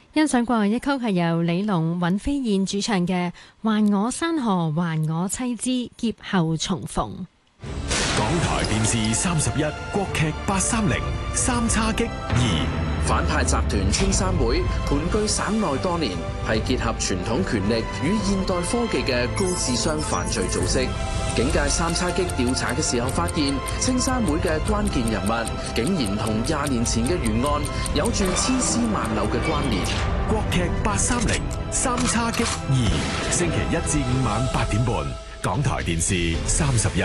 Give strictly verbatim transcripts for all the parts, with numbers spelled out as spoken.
欣賞過一曲係由李龍、尹飛燕主唱嘅《還我山河還我妻之劫後重逢》。 港台電視三十一，國劇八三零三叉戟二。 反派集團青山會盤踞省內多年，係結合傳統權力與現代科技嘅高智商犯罪組織。警界三叉戟調查嘅時候發現，青山會嘅關鍵人物竟然同廿年前嘅懸案有住千絲萬縷嘅關聯。 國劇八三零三叉戟二，星期一至五晚八點半，港台電視三十一。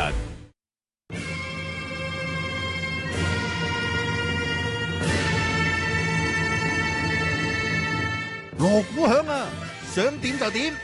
鑼鼓響啊，想點就點。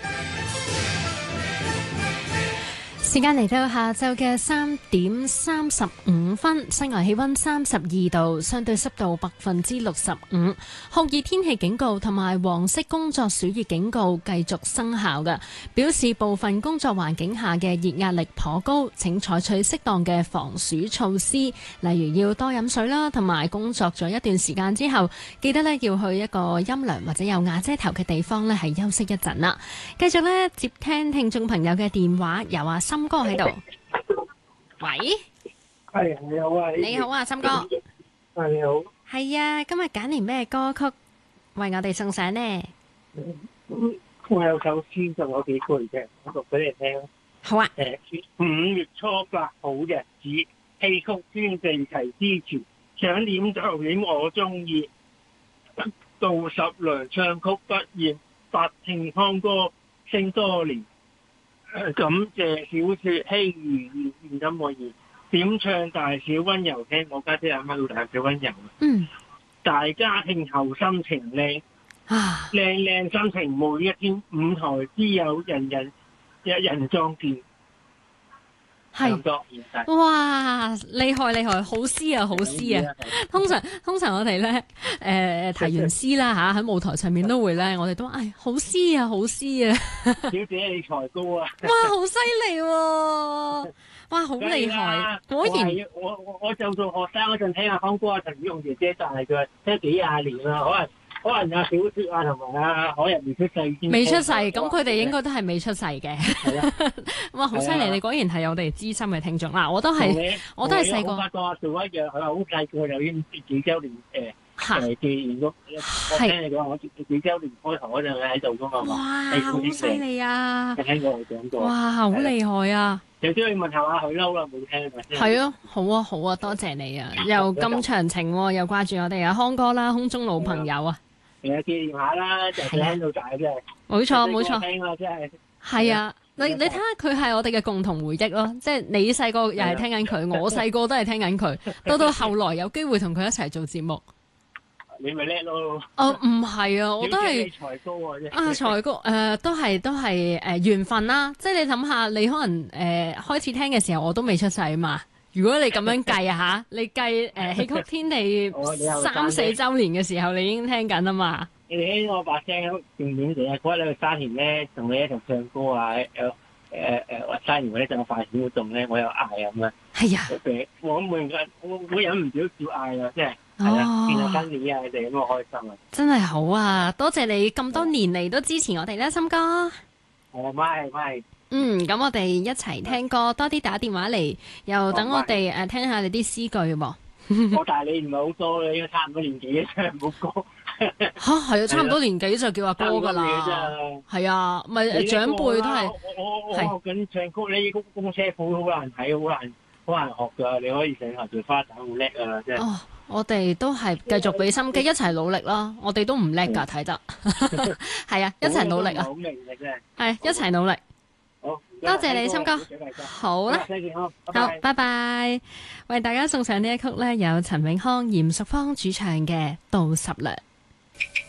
時間嚟到下晝嘅三點三十五分，室外氣溫三十二度，相對濕度百分之六十五，酷熱天氣警告同埋黃色工作暑熱警告繼續生效嘅，表示部分工作環境下嘅熱壓力頗高，請採取適當嘅防暑措施，例如要多飲水啦，同埋工作咗一段時間之後，記得呢要去一個陰涼或者有瓦遮頭嘅地方呢係休息一陣啦。繼續呢接聽聽眾朋友嘅電話，由阿心哥喺度，喂， 係你好啊， 你好啊，心哥， 係你好， 係啊，今日揀嚟咩歌曲為我哋送上呢？ 嗯、我有首詩仲有幾句嘅，我讀俾你聽。 好啊。 誒、呃，五月初八好日子，戲曲天地齊支持，想點就點我中意。杜十娘唱曲不厭，百聽康歌聲多年。感謝小說希如現今我言，點唱大小溫柔聽，我家姐阿媽好大小溫柔。嗯，大家慶後心情靚啊，靚靚心情每一天，舞台之友人人一人壯健。 係，哇，厲害厲害，好詩啊好詩啊！通常通常我哋咧誒提完詩啦嚇，喺舞台上面都會咧，我哋都唉好詩啊好詩啊！ 小姐你才高啊！ 哇，好犀利喎！哇，好厲害！果然我我我就做學生嗰陣聽阿康哥阿陳雨紅姐姐，但係佢聽幾廿年啦，可能。可能阿小雪啊，同埋阿海人未出世先， 未出世，咁佢哋應該都係未出世嘅。係啊，哇，好犀利！你果然係我哋資深嘅聽眾啦，我都係，我都係細個。我發覺做一樣，佢話好細個就已經幾週年誒誒紀念咗。我聽你講，我幾週年開頭嗰陣你喺度噶嘛？ 哇，好犀利啊！ 聽過你講過。 哇，好厲害啊！ 有啲可以問下佢啦，好耐冇聽啦。 係啊，好啊，好啊，多謝你啊！又咁長情，又掛住我哋啊，康哥啦，空中老朋友啊！ 誒，紀念下啦，就聽到大真係。 冇錯，冇錯。 聽啊，真係。 係啊，你你睇下佢係我哋嘅共同回憶咯，即係你細個又係聽緊佢，我細個都係聽緊佢，到到後來有機會同佢一齊做節目。 你咪叻咯。 哦，唔係啊，我都係。 才高啊！ 啊，才高誒，都係都係誒緣分啦。即係你諗下，你可能誒開始聽嘅時候，我都未出世啊嘛。如果你咁樣計啊吓，你計誒戲曲天地三四週年嘅時候，你已經聽緊啊嘛。 你聽我把聲咁靜靜地啊，嗰日喺度沙田咧，同你一齊唱歌啊，誒誒誒，沙田嗰啲就快閃活動咧，我有嗌咁啊。係啊。我每日我我忍唔少少嗌啊，即係係啊，見下新年啊，你哋咁我開心啊。真係好啊，多謝你咁多年嚟都支持我哋啦，森哥。我咪咪。嗯，咁我哋一齊聽歌，多啲打電話嚟，又等我哋誒聽下你啲詩句喎。我大你唔係好多，你應該差唔多年紀嘅，冇歌。吓，係啊，差唔多年紀就叫阿哥噶啦。係啊，咪長輩都係。我我我學緊唱曲呢，公公車譜好難睇，好難好難學噶。你可以上下做花旦好叻啊，真係。哦，我哋都係繼續俾心機，一齊努力啦。我哋都唔叻噶，睇得。係啊，一齊努力啊。好明嘅啫。係，一齊努力。多謝你，森哥。好啦，好，拜拜。為大家送上呢一曲呢，有陳永康、嚴淑芳主唱嘅《杜十娘》。